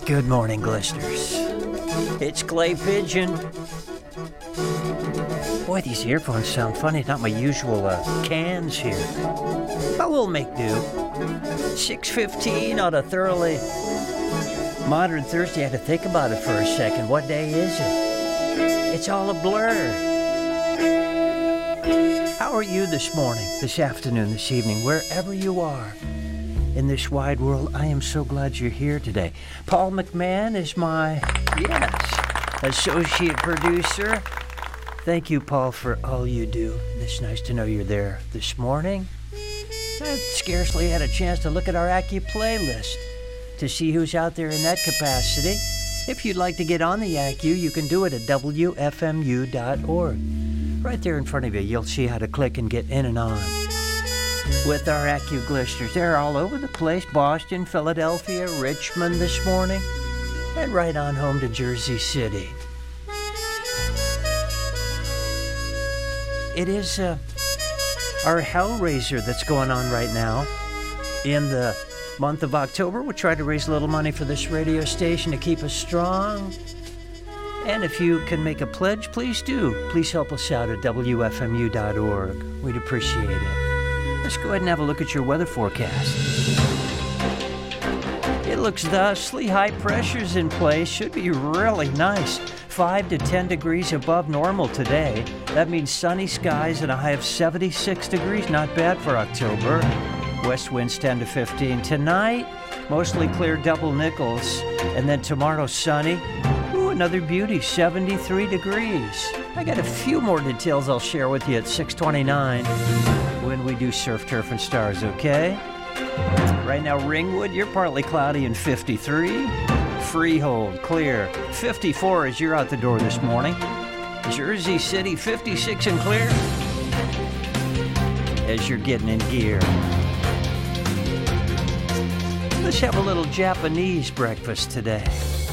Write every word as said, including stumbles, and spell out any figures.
Good morning, Glisters. It's Clay Pigeon. Boy, these earphones sound funny. Not my usual uh, cans here. But we'll make do. six fifteen on a thoroughly modern Thursday. I had to think about it for a second. What day is it? It's all a blur. How are you this morning, this afternoon, this evening, wherever you are in this wide world? I am so glad you're here today. Paul McMahon is my, yes, associate producer. Thank you, Paul, for all you do. It's nice to know you're there this morning. I scarcely had a chance to look at our Accu playlist to see who's out there in that capacity. If you'd like to get on the Accu, you can do it at W F M U dot org. Right there in front of you, you'll see how to click and get in and on with our Accu Glisters. They're all over the place. Boston, Philadelphia, Richmond this morning, and right on home to Jersey City. It is uh, our Hellraiser that's going on right now in the month of October. We'll try to raise a little money for this radio station to keep us strong. And if you can make a pledge, please do. Please help us out at W F M U dot org. We'd appreciate it. Let's go ahead and have a look at your weather forecast. It looks thusly. High pressure's in place. Should be really nice. five to ten degrees above normal today. That means sunny skies and a high of seventy-six degrees. Not bad for October. West winds ten to fifteen. Tonight, mostly clear, double nickels. And then tomorrow, sunny. Ooh, another beauty, seventy-three degrees. I got a few more details I'll share with you at six twenty-nine when we do Surf, Turf, and Stars, okay? Right now, Ringwood, you're partly cloudy and fifty-three. Freehold, clear. fifty-four as you're out the door this morning. Jersey City, fifty-six and clear as you're getting in gear. Let's have a little Japanese breakfast today.